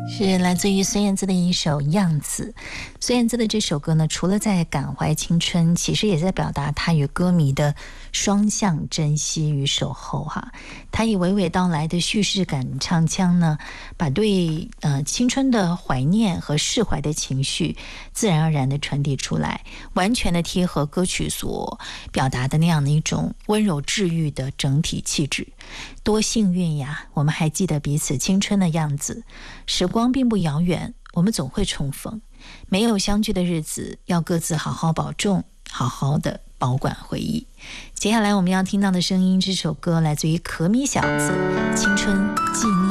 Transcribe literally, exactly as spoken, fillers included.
是来自于孙燕姿的一首《样子》。孙燕姿的这首歌呢，除了在感怀青春，其实也在表达她与歌迷的双向珍惜与守候哈。她以娓娓道来的叙事感唱腔呢，把对呃青春的怀念和释怀的情绪自然而然的传递出来，完全的贴合歌曲所表达的那样的一种温柔治愈的整体气质。多幸运呀，我们还记得彼此青春的样子，时光并不遥远，我们总会重逢。没有相聚的日子，要各自好好保重，好好的保管回忆。接下来我们要听到的声音，这首歌来自于可米小子《青春纪念》。